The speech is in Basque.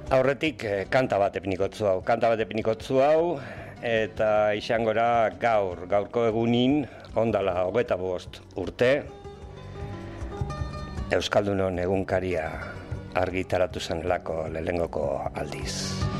Aurretik kanta bat epinikotzu hau, eta izangora gaurko egunin, ondala 25 urte, Euskaldunon egunkaria argitaratu zenelako lehenengoko aldiz.